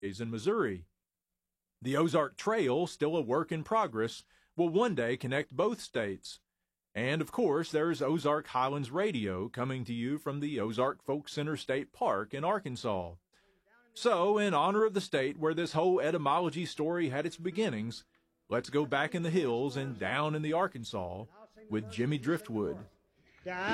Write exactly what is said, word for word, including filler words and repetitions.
is in Missouri. The Ozark Trail, still a work in progress, will one day connect both states. And, of course, there's Ozark Highlands Radio coming to you from the Ozark Folk Center State Park in Arkansas. So, in honor of the state where this whole etymology story had its beginnings, let's go back in the hills and down in the Arkansas with Jimmy Driftwood.